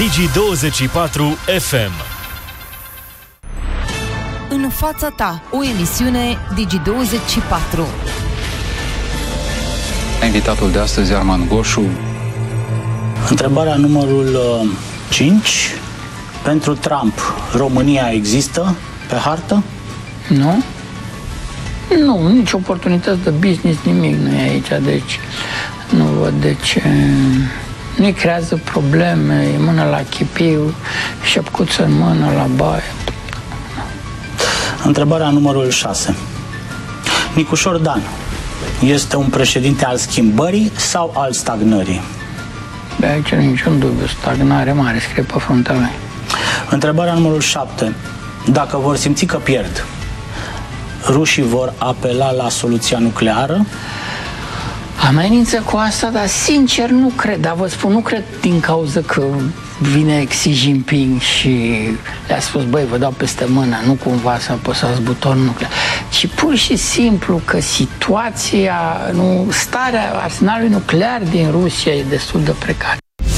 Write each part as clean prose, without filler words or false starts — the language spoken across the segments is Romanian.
Digi24 FM. În fața ta, o emisiune Digi24. Invitatul de astăzi, Arman Goșu. Întrebarea numărul 5. Pentru Trump, România există pe hartă? Nu? Nu, nici oportunități de business, nimic nu e aici, deci nu văd de ce. Nu-i creează probleme, e mână la chipiu, șepcuță în mână la baie. Întrebarea numărul 6. Nicușor Dan este un președinte al schimbării sau al stagnării? De aici niciun dubiu, stagnare mare, scrie pe fruntea lui. Întrebarea numărul 7. Dacă vor simți că pierd, rușii vor apela la soluția nucleară? Amenință cu asta, dar sincer nu cred, dar vă spun, nu cred din cauza că vine Xi Jinping și le-a spus, băi, vă dau peste mână, nu cumva să apăsați butonul nuclear, ci pur și simplu că situația, starea arsenalului nuclear din Rusia e destul de precară.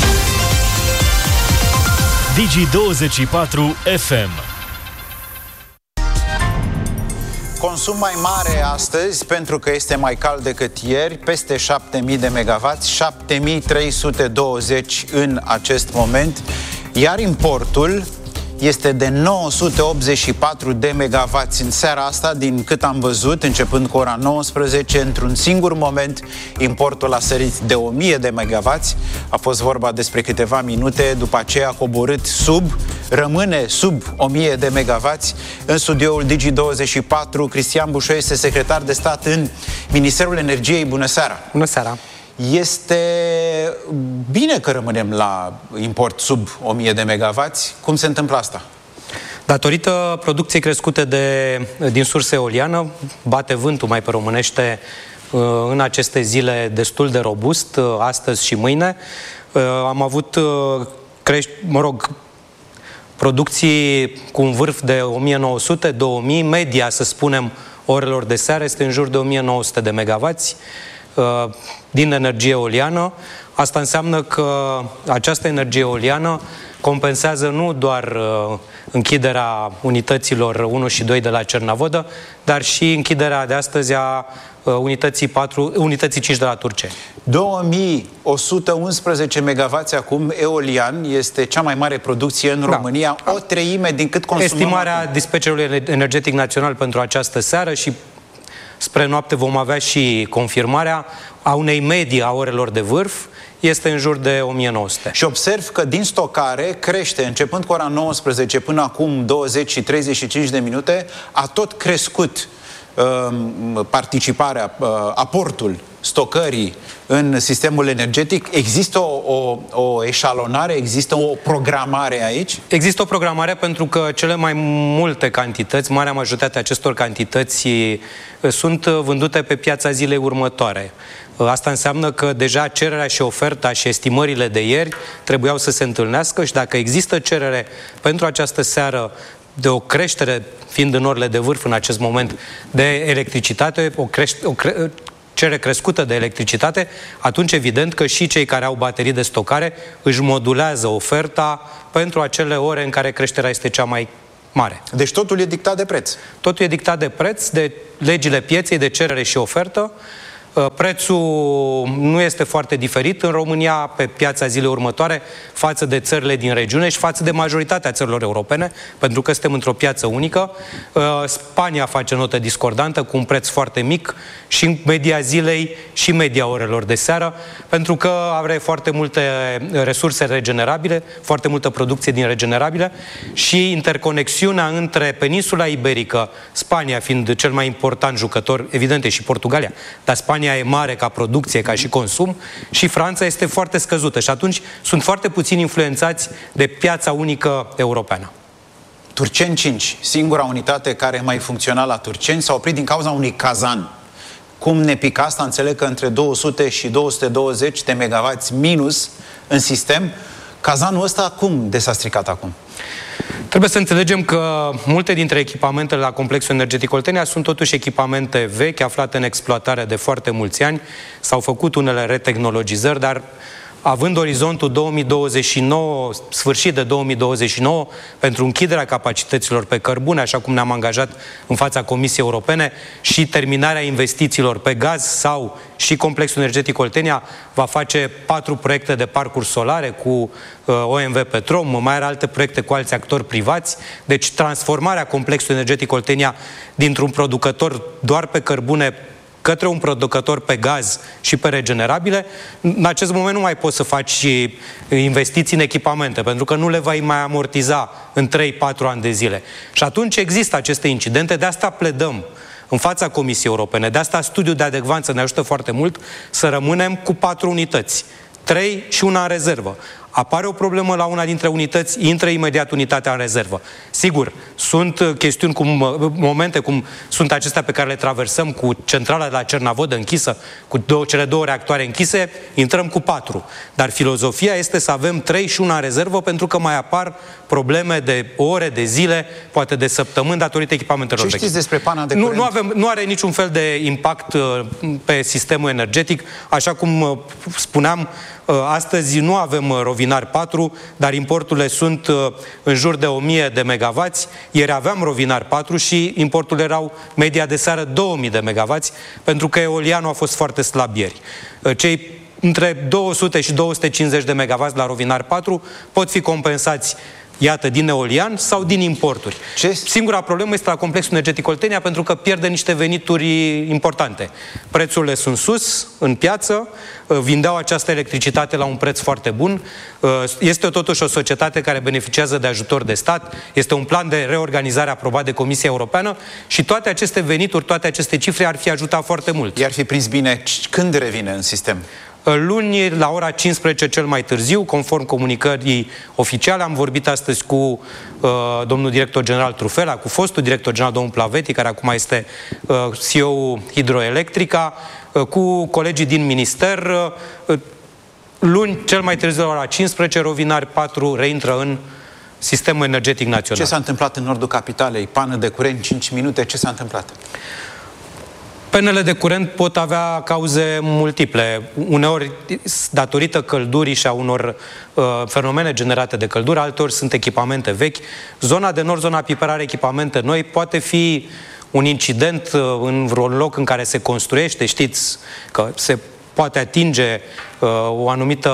Digi24 FM. Consum mai mare astăzi pentru că este mai cald decât ieri, peste 7.000 de megawatts, 7.320 în acest moment, iar importul este de 984 de megawatts în seara asta, din cât am văzut, începând cu ora 19, într-un singur moment, importul a sărit de 1000 de megawatts, a fost vorba despre câteva minute, după aceea a coborât rămâne sub 1000 de megawatts. În studioul Digi24, Cristian Bușoi este secretar de stat în Ministerul Energiei. Bună seara! Bună seara! Este bine că rămânem la import sub 1000 de megawatts. Cum se întâmplă asta? Datorită producției crescute din sursă eoliană, bate vântul, mai pe românește, în aceste zile destul de robust, astăzi și mâine. Am avut producții cu un vârf de 1900-2000, media, să spunem, orelor de seară este în jur de 1900 de megawatts din energie eoliană. Asta înseamnă că această energie eoliană compensează nu doar închiderea unităților 1 și 2 de la Cernavodă, dar și închiderea de astăzi a unității 5 de la Turcia. 2111 megawatts acum, eolian, este cea mai mare producție în România, o treime din cât consumăm. Estimarea Dispecerilor Energetic Național pentru această seară și spre noapte vom avea și confirmarea a unei medii a orelor de vârf, este în jur de 1900. Și observ că din stocare crește, începând cu ora 19 până acum 20 și 35 de minute, a tot crescut participarea, aportul stocării în sistemul energetic. Există o eșalonare, există o programare aici? Există o programare pentru că cele mai multe cantități, marea majoritate a acestor cantități sunt vândute pe piața zilei următoare. Asta înseamnă că deja cererea și oferta și estimările de ieri trebuiau să se întâlnească și dacă există cerere pentru această seară de o creștere, fiind în orele de vârf în acest moment, de electricitate, cerere crescută de electricitate, atunci evident că și cei care au baterii de stocare își modulează oferta pentru acele ore în care creșterea este cea mai mare. Deci totul e dictat de preț. Totul e dictat de preț, de legile pieței, de cerere și ofertă. Prețul nu este foarte diferit în România pe piața zilei următoare față de țările din regiune și față de majoritatea țărilor europene, pentru că suntem într-o piață unică. Spania face notă discordantă cu un preț foarte mic și media zilei și media orelor de seară, pentru că are foarte multe resurse regenerabile, foarte multă producție din regenerabile și interconexiunea între peninsula iberică, Spania fiind cel mai important jucător, evident, și Portugalia, dar Spania e mare ca producție, ca și consum, și Franța este foarte scăzută și atunci sunt foarte puțini influențați de piața unică europeană. Turceni 5, singura unitate care mai funcționa la Turceni, s-a oprit din cauza unui cazan. Cum ne pică asta? Înțeleg că între 200 și 220 de megawatts minus în sistem. Cazanul ăsta cum de s-a stricat acum? Trebuie să înțelegem că multe dintre echipamentele la complexul energetic Oltenia sunt totuși echipamente vechi, aflate în exploatare de foarte mulți ani. S-au făcut unele retehnologizări, dar având orizontul 2029, sfârșit de 2029, pentru închiderea capacităților pe cărbune, așa cum ne-am angajat în fața Comisiei Europene, și terminarea investițiilor pe gaz sau și complexul energetic Oltenia va face 4 proiecte de parcuri solare cu OMV Petrom, mai are alte proiecte cu alți actori privați. Deci transformarea complexului energetic Oltenia dintr-un producător doar pe cărbune către un producător pe gaz și pe regenerabile, în acest moment nu mai poți să faci investiții în echipamente, pentru că nu le vei mai amortiza în 3-4 ani de zile. Și atunci există aceste incidente, de asta pledăm în fața Comisiei Europene, de asta studiul de adecvanță ne ajută foarte mult să rămânem cu 4 unități, 3 și una în rezervă. Apare o problemă la una dintre unități, intră imediat unitatea în rezervă. Sigur, sunt chestiuni, momente cum sunt acestea pe care le traversăm, cu centrala de la Cernavodă închisă, cu cele 2 reactoare închise, intrăm cu 4. Dar filozofia este să avem 3 și una în rezervă, pentru că mai apar probleme de ore, de zile, poate de săptămâni, datorită echipamentelor vechi. Ce știți despre pana de curent? Nu are niciun fel de impact pe sistemul energetic. Așa cum spuneam, astăzi nu avem Rovinari 4, dar importurile sunt în jur de 1000 de megavați. Ieri aveam Rovinari 4 și importurile erau media de seară 2000 de megavați, pentru că eolianul a fost foarte slab ieri. Cei între 200 și 250 de megavați la Rovinari 4 pot fi compensați, iată, din eolian sau din importuri. Singura problemă este la complexul energetic Oltenia, pentru că pierde niște venituri importante. Prețurile sunt sus, în piață, vindeau această electricitate la un preț foarte bun. Este totuși o societate care beneficiază de ajutor de stat, este un plan de reorganizare aprobat de Comisia Europeană și toate aceste venituri, toate aceste cifre ar fi ajutat foarte mult. I-ar fi prins bine când revine în sistem? Luni, la ora 15 cel mai târziu, conform comunicării oficiale. Am vorbit astăzi cu domnul director general Trufela, cu fostul director general domnul Plaveti, care acum este CEO Hidroelectrica, cu colegii din minister. Luni, cel mai târziu, la ora 15, Rovinari 4 reintră în sistemul energetic național. Ce s-a întâmplat în nordul capitalei? Pană de curent, 5 minute, ce s-a întâmplat? Penele de curent pot avea cauze multiple. Uneori, datorită căldurii și a unor fenomene generate de căldură, alteori sunt echipamente vechi. Zona de nord, zona Piper, are echipamente noi. Poate fi un incident în vreun loc în care se construiește. Știți că se poate atinge o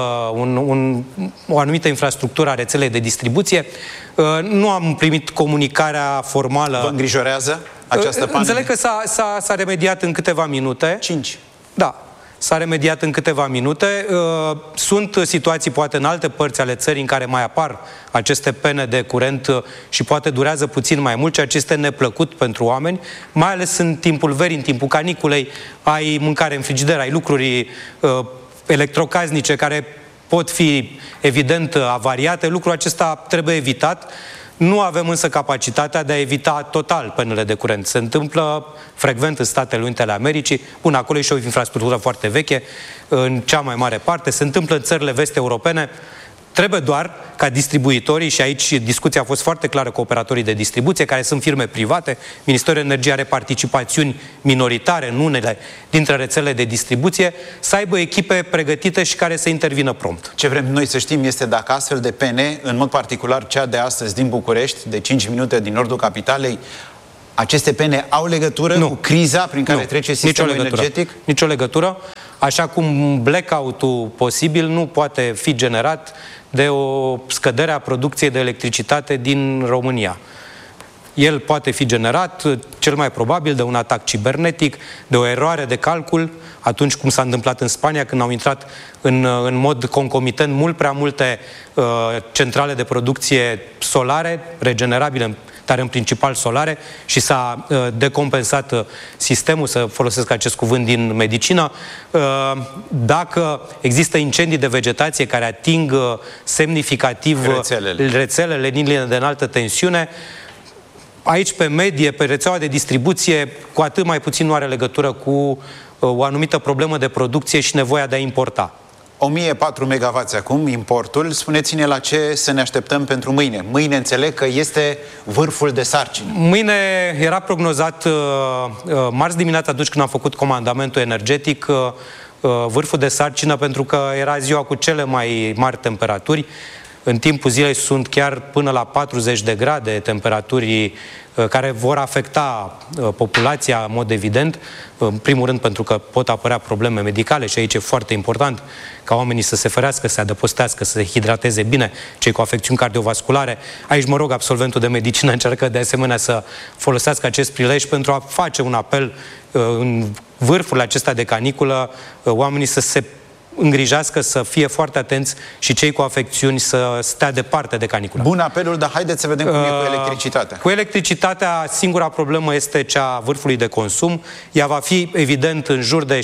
anumită infrastructură a rețelei de distribuție. Nu am primit comunicarea formală. Vă îngrijorează această pană? Înțeleg că s-a remediat în câteva minute. 5. Da. S-a remediat în câteva minute. Sunt situații, poate, în alte părți ale țării în care mai apar aceste pene de curent și poate durează puțin mai mult, ceea ce este neplăcut pentru oameni, mai ales în timpul verii, în timpul caniculei, ai mâncare în frigider, ai lucruri electrocasnice care pot fi, evident, avariate. Lucrul acesta trebuie evitat. Nu avem însă capacitatea de a evita total penele de curent. Se întâmplă frecvent în Statele Unite ale Americii, până acolo e și o infrastructură foarte veche, în cea mai mare parte. Se întâmplă în țările vest-europene. Trebuie doar ca distribuitorii, și aici discuția a fost foarte clară cu operatorii de distribuție, care sunt firme private, Ministerul Energiei are participațiuni minoritare în unele dintre rețelele de distribuție, să aibă echipe pregătite și care să intervină prompt. Ce vrem noi să știm este dacă astfel de pene, în mod particular cea de astăzi din București, de 5 minute din nordul capitalei, aceste pene au legătură cu criza prin care trece sistemul energetic? Nicio legătură. Așa cum blackout-ul posibil nu poate fi generat de o scădere a producției de electricitate din România. El poate fi generat, cel mai probabil, de un atac cibernetic, de o eroare de calcul, atunci cum s-a întâmplat în Spania, când au intrat în mod concomitent mult prea multe centrale de producție solare, regenerabile, dar în principal solare, și s-a decompensat sistemul, să folosesc acest cuvânt din medicină. Dacă există incendii de vegetație care ating semnificativ rețelele, liniile de înaltă tensiune, aici, pe medie, pe rețeaua de distribuție, cu atât mai puțin nu are legătură cu o anumită problemă de producție și nevoia de a importa. 1004 megavați acum, importul. Spuneți-ne la ce să ne așteptăm pentru mâine. Mâine înțeleg că este vârful de sarcină. Mâine era prognozat, marți dimineața, atunci când am făcut comandamentul energetic, vârful de sarcină pentru că era ziua cu cele mai mari temperaturi. În timpul zilei sunt chiar până la 40 de grade temperaturi care vor afecta populația în mod evident, în primul rând pentru că pot apărea probleme medicale și aici e foarte important ca oamenii să se ferească, să se adăpostească, să se hidrateze bine, cei cu afecțiuni cardiovasculare. Aici mă rog, absolventul de medicină încearcă de asemenea să folosească acest prilej pentru a face un apel în vârfurile acestea de caniculă, oamenii să se îngrijească, să fie foarte atenți și cei cu afecțiuni să stea departe de caniculă. Bun apelul, dar haideți să vedem cum e cu electricitatea. Cu electricitatea, singura problemă este cea a vârfului de consum. Ea va fi, evident, în jur de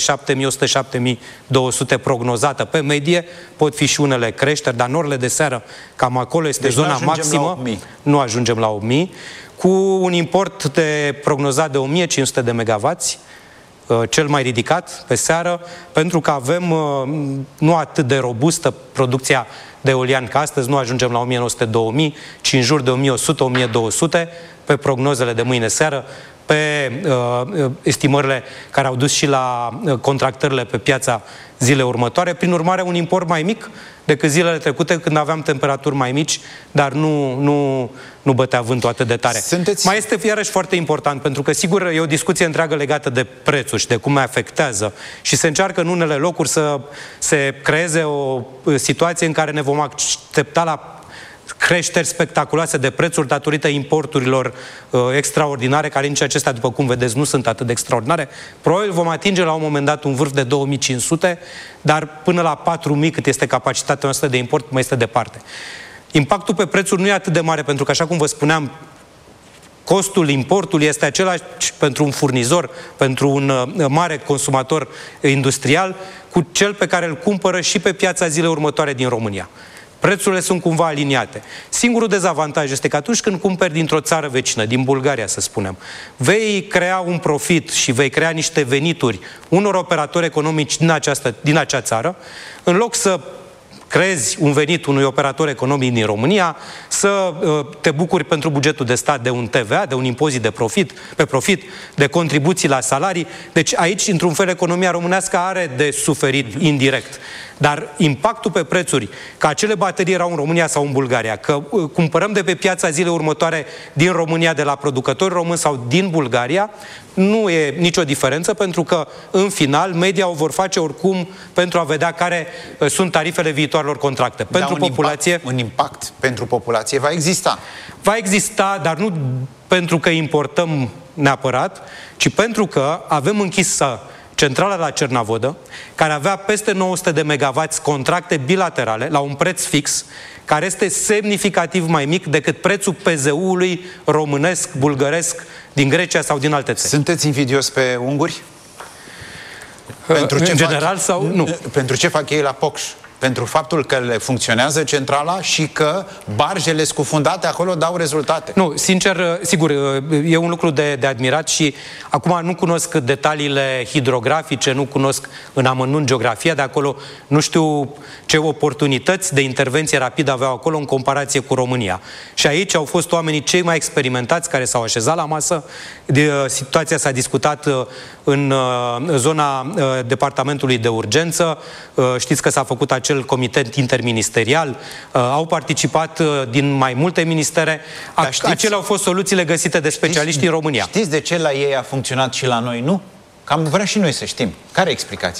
7100-7200 prognozată pe medie. Pot fi și unele creșteri, dar în orele de seară, cam acolo este zona maximă. Nu ajungem la 8000. Cu un import de prognozat de 1500 de megawatts, cel mai ridicat pe seară, pentru că avem nu atât de robustă producția de eolian ca astăzi, nu ajungem la 1900-2000, ci în jur de 1100-1200 pe prognozele de mâine seară, pe estimările care au dus și la contractările pe piața zilei următoare. Prin urmare, un import mai mic decât zilele trecute, când aveam temperaturi mai mici, dar nu bătea vântul atât de tare. Mai este iarăși foarte important, pentru că, sigur, e o discuție întreagă legată de prețuri și de cum afectează și se încearcă în unele locuri să se creeze o situație în care ne vom aștepta la creșteri spectaculoase de prețuri datorită importurilor extraordinare, care nici acestea, după cum vedeți, nu sunt atât de extraordinare. Probabil vom atinge la un moment dat un vârf de 2500, dar până la 4000, cât este capacitatea noastră de import, mai este departe. Impactul pe prețuri nu e atât de mare, pentru că, așa cum vă spuneam, costul importului este același pentru un furnizor, pentru un mare consumator industrial, cu cel pe care îl cumpără și pe piața zilei următoare din România. Prețurile sunt cumva aliniate. Singurul dezavantaj este că atunci când cumperi dintr-o țară vecină, din Bulgaria, să spunem, vei crea un profit și vei crea niște venituri unor operatori economici din acea țară, în loc să creezi un venit unui operator economic din România, să te bucuri pentru bugetul de stat de un TVA, de un impozit de profit, de contribuții la salarii. Deci aici, într-un fel, economia românească are de suferit indirect. Dar impactul pe prețuri, că acele baterii erau în România sau în Bulgaria, că cumpărăm de pe piața zilei următoare din România, de la producători români sau din Bulgaria, nu e nicio diferență, pentru că, în final, media o vor face oricum pentru a vedea care sunt tarifele viitoarelor contracte. Pentru populație... Un impact pentru populație va exista. Va exista, dar nu pentru că importăm neapărat, ci pentru că avem închisă centrala la Cernavodă, care avea peste 900 de megawatts contracte bilaterale la un preț fix, care este semnificativ mai mic decât prețul PZU-ului românesc, bulgăresc, din Grecia sau din alte țări. Sunteți invidios pe unguri? Pentru ce în general sau nu? Pentru ce fac ei la Pocș? Pentru faptul că le funcționează centrala și că barjele scufundate acolo dau rezultate. Nu, sincer, sigur, e un lucru de admirat și acum nu cunosc detaliile hidrografice, nu cunosc în amănunt geografia de acolo, nu știu ce oportunități de intervenție rapidă aveau acolo în comparație cu România. Și aici au fost oamenii cei mai experimentați care s-au așezat la masă. Situația s-a discutat în zona departamentului de urgență. Știți că s-a făcut acel comitet interministerial, au participat din mai multe ministere. Acelea au fost soluțiile găsite de specialiști în România. Știți de ce la ei a funcționat și la noi nu? Că am vrea și noi să știm. Care e explicația?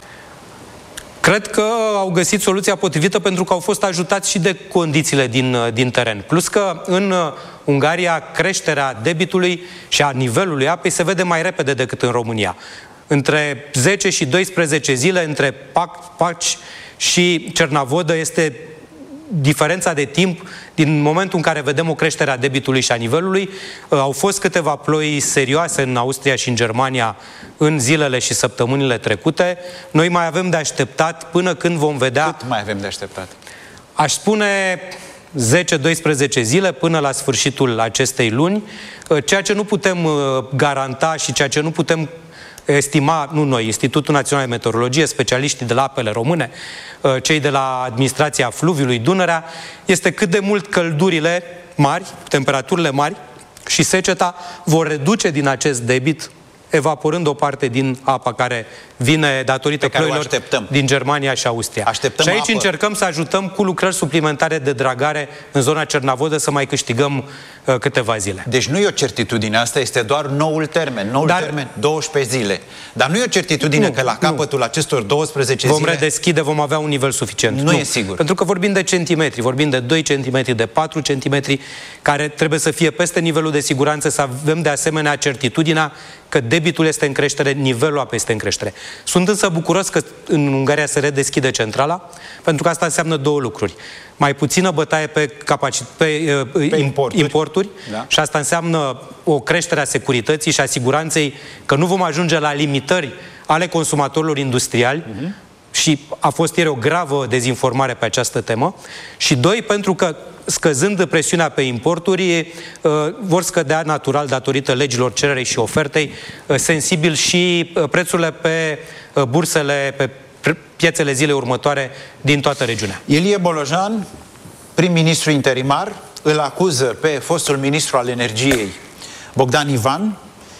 Cred că au găsit soluția potrivită pentru că au fost ajutați și de condițiile din teren. Plus că în Ungaria creșterea debitului și a nivelului apei se vede mai repede decât în România. Între 10 și 12 zile, între Paci și Cernavodă, este diferența de timp din momentul în care vedem o creștere a debitului și a nivelului. Au fost câteva ploi serioase în Austria și în Germania în zilele și săptămânile trecute. Noi mai avem de așteptat până când vom vedea... Cât mai avem de așteptat? Aș spune 10-12 zile până la sfârșitul acestei luni, ceea ce nu putem garanta și ceea ce nu putem estima, nu noi, Institutul Național de Meteorologie, specialiștii de la apele române, cei de la administrația fluviului Dunărea, este cât de mult căldurile mari, temperaturile mari și seceta vor reduce din acest debit, evaporând o parte din apa care vine datorită ploilor din Germania și Austria. Așteptăm și aici apă. încercăm să ajutăm cu lucrări suplimentare de dragare în zona Cernavodă să mai câștigăm câteva zile. Deci nu e o certitudine, asta este doar noul termen. Noul termen, 12 zile. Dar nu e o certitudine că la capătul acestor 12 vom zile... redeschide, vom avea un nivel suficient. Nu e sigur. Pentru că vorbim de centimetri, vorbim de 2 cm, de 4 cm, care trebuie să fie peste nivelul de siguranță, să avem de asemenea certitudinea că debitul este în creștere, nivelul apei este în creștere. Sunt însă bucuros că în Ungaria se redeschide centrala, pentru că asta înseamnă două lucruri. Mai puțină bătaie pe importuri da. Și asta înseamnă o creștere a securității și a siguranței, că nu vom ajunge la limitări ale consumatorilor industriali, și a fost ieri o gravă dezinformare pe această temă. Și doi, pentru că scăzând presiunea pe importuri, vor scădea natural, datorită legilor cererei și ofertei, sensibil și prețurile pe bursele, pe piețele zilei următoare din toată regiunea. Ilie Bolojan, prim-ministru interimar, îl acuză pe fostul ministru al energiei, Bogdan Ivan,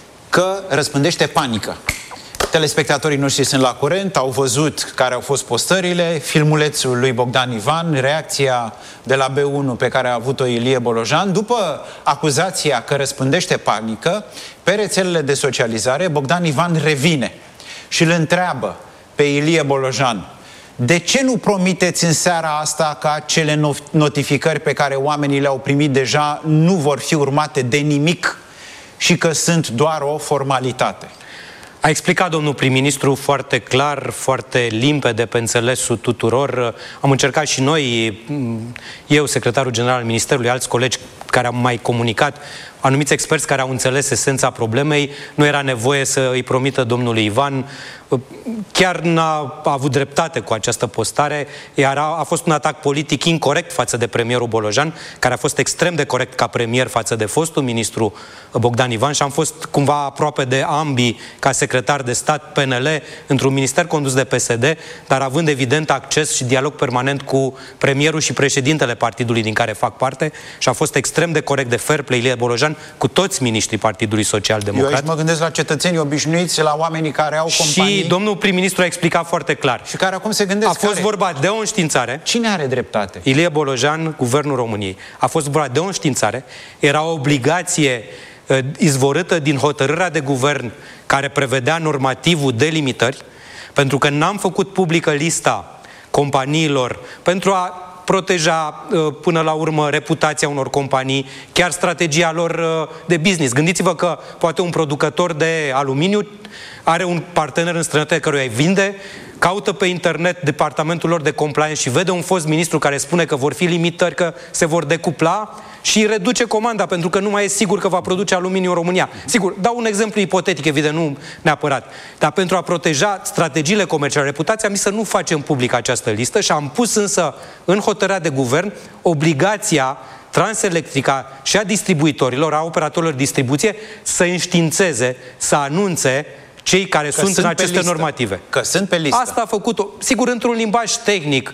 că răspândește panică. Telespectatorii noștri sunt la curent, au văzut care au fost postările, filmulețul lui Bogdan Ivan, reacția de la B1 pe care a avut-o Ilie Bolojan. După acuzația că răspândește panică, pe rețelele de socializare, Bogdan Ivan revine și îl întreabă pe Ilie Bolojan: de ce nu promiteți în seara asta că acele notificări pe care oamenii le-au primit deja nu vor fi urmate de nimic și că sunt doar o formalitate? A explicat domnul prim-ministru foarte clar, foarte limpede, pe înțelesul tuturor. Am încercat și noi, eu, secretarul general al Ministerului, alți colegi care am mai comunicat, anumiți experți care au înțeles esența problemei. Nu era nevoie să îi promită domnului Ivan. Chiar n-a avut dreptate cu această postare, iar a fost un atac politic incorect față de premierul Bolojan, care a fost extrem de corect ca premier față de fostul ministru Bogdan Ivan, și am fost cumva aproape de ambii ca secretar de stat PNL într-un minister condus de PSD, dar având evident acces și dialog permanent cu premierul și președintele partidului din care fac parte, și a fost extrem de corect, de fair play Ilie Bolojan cu toți miniștrii Partidului Social Democrat. Eu aici mă gândesc la cetățenii obișnuiți, la oamenii care au companii. Și domnul prim-ministru a explicat foarte clar. Și care acum se gândesc. A fost vorba de o înștiințare. Cine are dreptate? Ilie Bolojan, Guvernul României. A fost vorba de o înștiințare. Era o obligație izvorâtă din hotărârea de guvern care prevedea normativul de limitări, pentru că n-am făcut publică lista companiilor pentru a proteja până la urmă reputația unor companii, chiar strategia lor de business. Gândiți-vă că poate un producător de aluminiu are un partener în străinătate căruia îi vinde, caută pe internet departamentul lor de compliance și vede un fost ministru care spune că vor fi limitări, că se vor decupla, și reduce comanda pentru că nu mai e sigur că va produce aluminiu în România. Sigur, dau un exemplu ipotetic, evident, nu neapărat. Dar pentru a proteja strategiile comerciale, reputația, am zis să nu facem public această listă și am pus însă în hotărârea de guvern obligația Transelectrica și a distribuitorilor, a operatorilor de distribuție, să înștiințeze, să anunțe cei care sunt în aceste normative. Că sunt pe listă. Asta a făcut-o, sigur, într-un limbaj tehnic,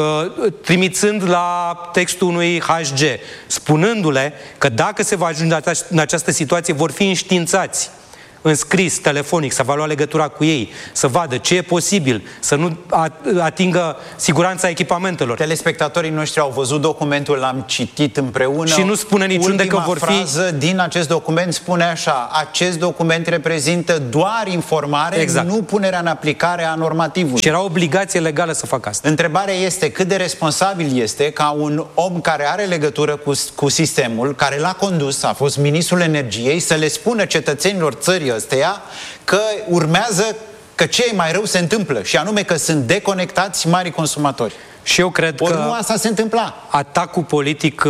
trimițând la textul unui HG, spunându-le că dacă se va ajunge în această situație, vor fi înștiințați în scris, telefonic, să va lua legătura cu ei, să vadă ce e posibil, să nu atingă siguranța echipamentelor. Telespectatorii noștri au văzut documentul, l-am citit împreună. Și nu spune niciunde că vor fi... Ultima frază din acest document spune așa: acest document reprezintă doar informare, exact, nu punerea în aplicare a normativului. Și era obligație legală să facă asta. Întrebarea este cât de responsabil este ca un om care are legătură cu sistemul, care l-a condus, a fost ministrul energiei, să le spună cetățenilor țării ăsteia că urmează, că ce e mai rău se întâmplă, și anume că sunt deconectați marii consumatori. Și eu cred că nu asta se întâmpla. Atacul politic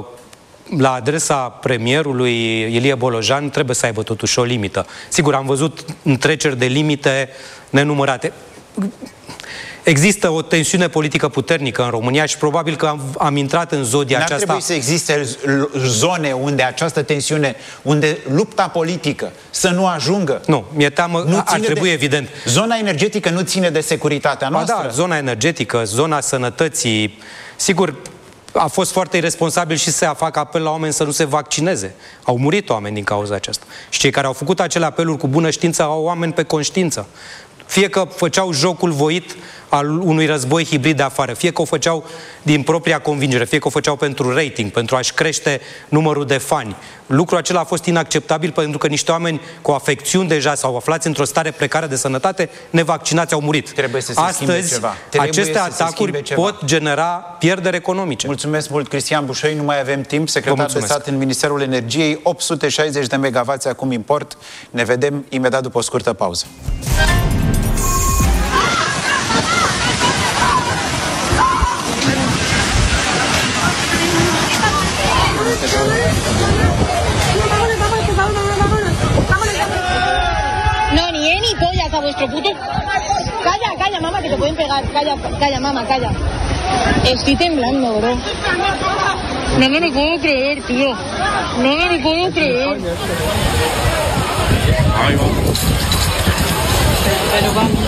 la adresa premierului Ilie Bolojan trebuie să aibă totuși o limită. Sigur, am văzut întreceri de limite nenumărate. Există o tensiune politică puternică în România și probabil că am intrat în zodia aceasta. N-ar trebui să existe zone unde această tensiune, unde lupta politică să nu ajungă? Nu, mi-e teamă, ar trebui evident. Zona energetică nu ține de securitatea noastră? Da, zona energetică, zona sănătății, sigur, a fost foarte irresponsabil și să fac apel la oameni să nu se vaccineze. Au murit oameni din cauza aceasta. Și cei care au făcut acele apeluri cu bună știință au oameni pe conștiință. Fie că făceau jocul voit al unui război hibrid de afară, fie că o făceau din propria convingere, fie că o făceau pentru rating, pentru a-și crește numărul de fani. Lucrul acela a fost inacceptabil pentru că niște oameni cu afecțiuni deja sau aflați într-o stare precară de sănătate, nevaccinați, au murit. Trebuie să se schimbe ceva. Aceste atacuri pot genera pierderi economice. Mulțumesc mult, Cristian Bușoi. Nu mai avem timp. Secretar de stat în Ministerul Energiei, 860 de megavați acum import. Ne vedem imediat după o scurtă pauză. No, ni ni pollas a vuestro puto. Calla, calla, mamá, que te pueden pegar. Calla, calla, mamá, calla. Estoy temblando, bro. No me lo puedo creer, tío. No me lo puedo creer. Pero vamos.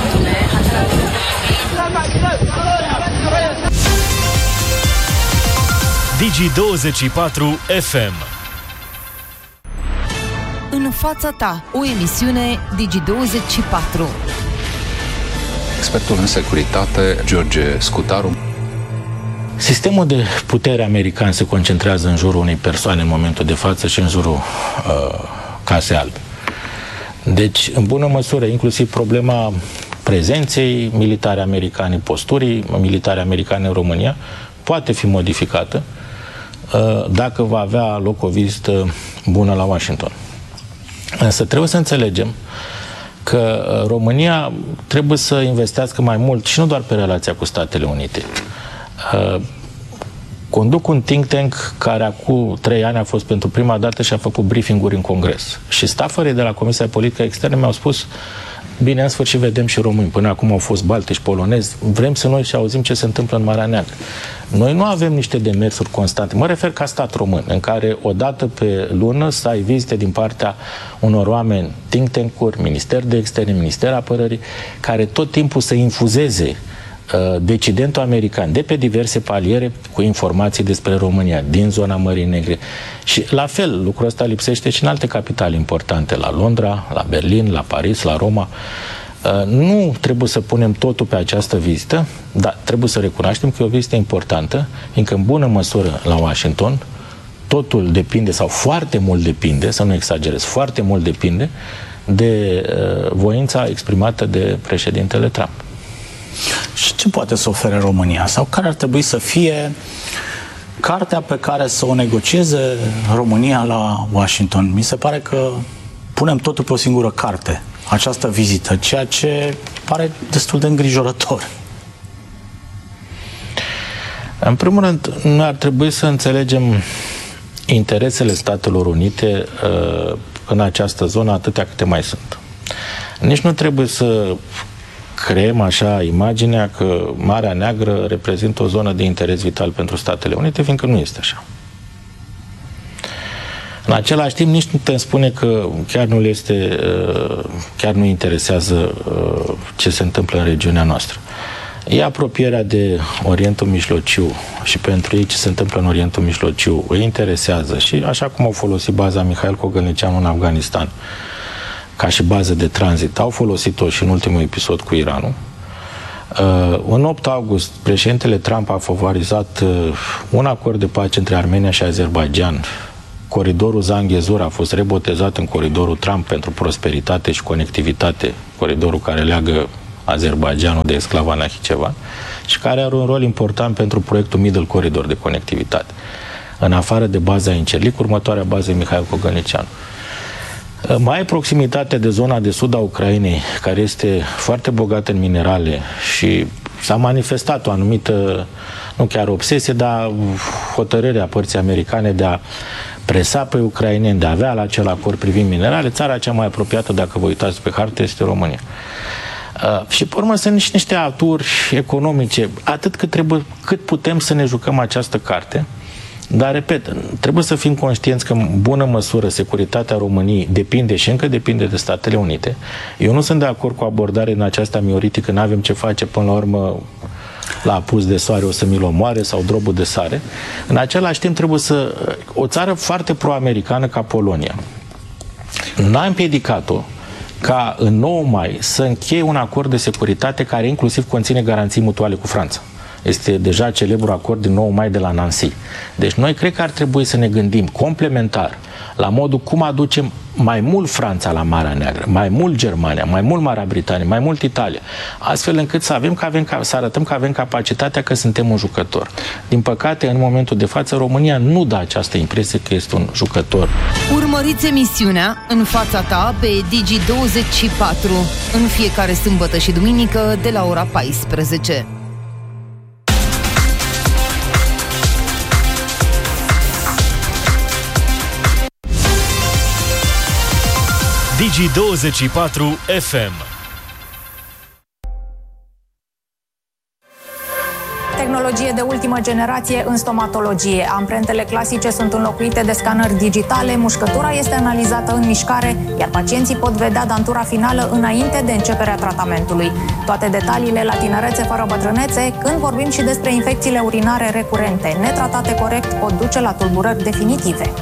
Digi24 FM. În fața ta, o emisiune Digi24. Expertul în securitate, George Scutaru. Sistemul de putere american se concentrează în jurul unei persoane în momentul de față și în jurul Casei Albe. Deci, în bună măsură, inclusiv problema prezenței militare americane, posturii militare americane în România, poate fi modificată dacă va avea loc o vizită bună la Washington. Însă trebuie să înțelegem că România trebuie să investească mai mult și nu doar pe relația cu Statele Unite. Conduc un think tank care acum 3 ani a fost pentru prima dată și a făcut briefing-uri în Congres. Și stafării de la Comisia Politică Externă mi-au spus: bine, în sfârșit vedem și români. Până acum au fost baltici, polonezi. Vrem să noi și auzim ce se întâmplă în Marea Neagră. Noi nu avem niște demersuri constante. Mă refer ca stat român, în care odată pe lună să ai vizite din partea unor oameni, think tank-uri, Minister de Externe, Minister Apărării, care tot timpul să infuzeze decidentul american de pe diverse paliere cu informații despre România din zona Mării Negre. Și la fel, lucrul ăsta lipsește și în alte capitale importante, la Londra, la Berlin, la Paris, la Roma. Nu trebuie să punem totul pe această vizită, dar trebuie să recunoaștem că e o vizită importantă, fiindcă în bună măsură la Washington totul depinde, sau foarte mult depinde, să nu exagerez, foarte mult depinde de voința exprimată de președintele Trump. Și ce poate să ofere România? Sau care ar trebui să fie cartea pe care să o negocieze România la Washington? Mi se pare că punem totul pe o singură carte, această vizită, ceea ce pare destul de îngrijorător. În primul rând, noi ar trebui să înțelegem interesele Statelor Unite în această zonă atâtea câte mai sunt. Nici nu trebuie să creăm așa imaginea că Marea Neagră reprezintă o zonă de interes vital pentru Statele Unite, fiindcă nu este așa. În același timp, nici nu putem spune că chiar nu interesează ce se întâmplă în regiunea noastră. E apropierea de Orientul Mijlociu și pentru ei ce se întâmplă în Orientul Mijlociu îi interesează și așa cum au folosit baza Mihail Cogălnicianu în Afganistan ca și bază de tranzit, au folosit-o și în ultimul episod cu Iranul. În 8 august, președintele Trump a favorizat un acord de pace între Armenia și Azerbaidjan. Coridorul Zangezur a fost rebotezat în coridorul Trump pentru prosperitate și conectivitate, coridorul care leagă Azerbaidjanul de exclava Nakhchivan și care are un rol important pentru proiectul Middle Corridor de conectivitate. În afară de baza Incirlik, următoarea bază e Mihail Cogălnicianu. Mai ai proximitate de zona de sud a Ucrainei, care este foarte bogată în minerale și s-a manifestat o anumită, nu chiar obsesie, dar hotărârea părții americane de a presa pe ucraineni, de a avea la acel acord privind minerale. Țara cea mai apropiată, dacă vă uitați pe hartă, este România. Și pe urmă sunt niște aturi economice, atât cât putem să ne jucăm această carte. Dar, repet, trebuie să fim conștienți că, în bună măsură, securitatea României depinde și încă depinde de Statele Unite. Eu nu sunt de acord cu abordarea în aceasta mioritică, n-avem ce face, până la urmă, la apus de soare o să mi-l omoare sau drobul de sare. În același timp, trebuie să... O țară foarte pro-americană ca Polonia n-a împiedicat-o ca în 9 mai să încheie un acord de securitate care inclusiv conține garanții mutuale cu Franța. Este deja celebrul acord din 9 mai de la Nancy. Deci noi cred că ar trebui să ne gândim complementar la modul cum aducem mai mult Franța la Marea Neagră, mai mult Germania, mai mult Marea Britanie, mai mult Italia, astfel încât să arătăm că avem capacitatea, că suntem un jucător. Din păcate, în momentul de față, România nu dă această impresie că este un jucător. Urmăriți emisiunea În fața ta pe Digi24 în fiecare sâmbătă și duminică de la ora 14. Digi24 FM. Tehnologie de ultimă generație în stomatologie. Amprentele clasice sunt înlocuite de scanări digitale, mușcătura este analizată în mișcare, iar pacienții pot vedea dantura finală înainte de începerea tratamentului. Toate detaliile la Tinerețe fără bătrânețe, când vorbim și despre infecțiile urinare recurente, netratate corect, pot duce la tulburări definitive.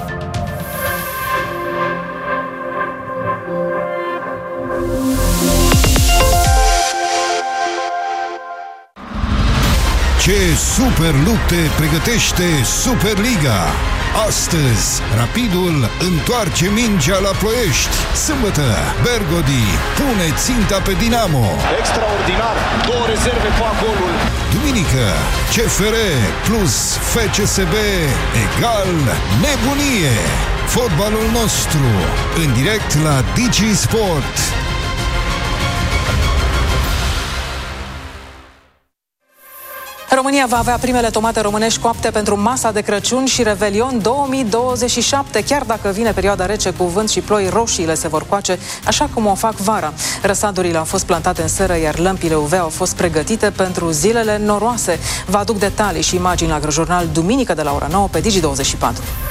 Ce super lupte pregătește Superliga! Astăzi, Rapidul întoarce mingea la Ploiești. Sâmbătă, Bergodi pune ținta pe Dinamo. Extraordinar, 2 rezerve fac golul. Duminică, CFR plus FCSB egal nebunie. Fotbalul nostru, în direct la Digi Sport. România va avea primele tomate românești coapte pentru masa de Crăciun și Revelion 2027, chiar dacă vine perioada rece cu vânt și ploi, roșiile se vor coace așa cum o fac vara. Răsadurile au fost plantate în seră, iar lămpile UV au fost pregătite pentru zilele noroase. Vă aduc detalii și imagini la Agrojurnal duminică de la ora 9 pe Digi24.